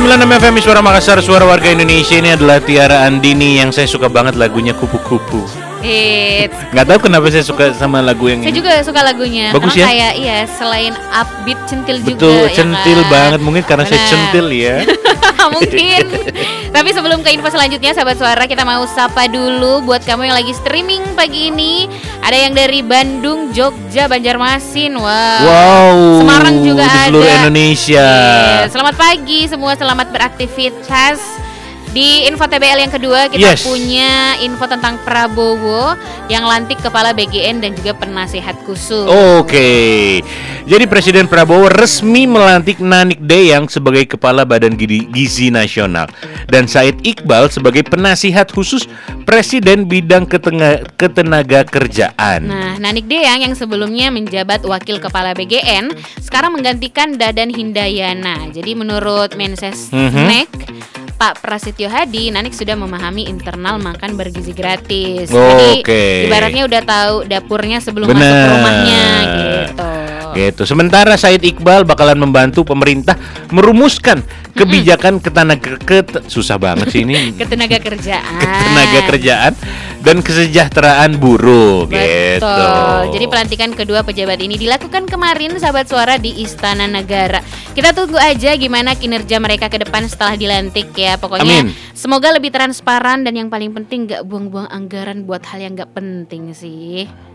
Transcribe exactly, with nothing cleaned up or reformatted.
sembilan enam F M Suara Makassar, suara warga Indonesia. Ini adalah Tiara Andini yang saya suka banget lagunya Kupu-Kupu. Hits. Nggak tahu kenapa saya suka sama lagu yang Saya ini. juga suka lagunya. Bagus karena ya? kayak iya, selain upbeat centil juga. Betul, ya centil kan? banget. Mungkin karena saya Benar. centil ya. Mungkin. Tapi sebelum ke info selanjutnya, sahabat suara, kita mau sapa dulu buat kamu yang lagi streaming pagi ini. Ada yang dari Bandung, Jogja, Banjarmasin. Wow. Wow. Semarang juga di ada. seluruh Indonesia. Yes. Selamat pagi semua, selamat beraktivitas. Di info T B L yang kedua kita Yes. punya info tentang Prabowo yang lantik kepala B G N dan juga penasihat khusus. Oke. Jadi Presiden Prabowo resmi melantik Nanik Deyang sebagai Kepala Badan Gizi, Gizi Nasional dan Said Iqbal sebagai penasihat khusus Presiden bidang ketenga, ketenaga kerjaan. Nah, Nanik Deyang yang sebelumnya menjabat Wakil Kepala B G N sekarang menggantikan Dadan Hindayana. Jadi menurut Mensesnek Pak Prasetyo Hadi, Nanik sudah memahami internal makan bergizi gratis. Jadi Oke. ibaratnya udah tahu dapurnya sebelum Bener. masuk ke rumahnya gitu. Gitu. Sementara Said Iqbal bakalan membantu pemerintah merumuskan kebijakan ketenaga ket, susah banget sih ini. Ketenaga kerjaan. Ketenaga kerjaan dan kesejahteraan buruh. Betul. Gitu. Jadi pelantikan kedua pejabat ini dilakukan kemarin, sahabat suara, di Istana Negara. Kita tunggu aja gimana kinerja mereka ke depan setelah dilantik ya. Pokoknya Amin. semoga lebih transparan dan yang paling penting gak buang-buang anggaran buat hal yang gak penting sih.